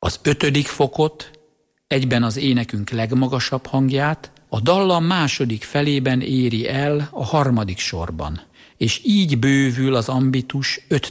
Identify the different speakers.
Speaker 1: Az 5. fokot, egyben az énekünk legmagasabb hangját, a dallam második felében éri el a 3. sorban, és így bővül az ambitus 5